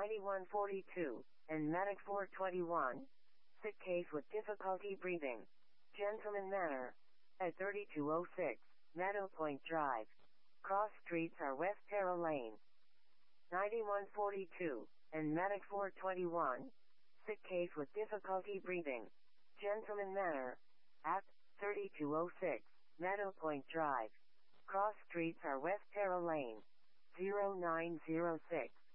9142, and Medic 421. Sick case with difficulty breathing. Gentleman Manor. At 3206, Meadow Point Drive. Cross streets are West Terra Lane. 9142, and Medic 421. Sick case with difficulty breathing. Gentleman Manor. At 3206, Meadow Point Drive. Cross streets are West Terra Lane. 0906.